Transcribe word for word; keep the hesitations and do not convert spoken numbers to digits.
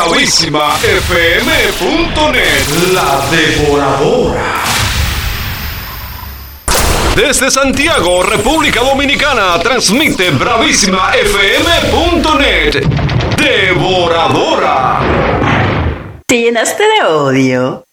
Bravísima F M punto net, la devoradora. Desde Santiago, República Dominicana, transmite Bravísima F M punto net, devoradora. Te llenaste de odio.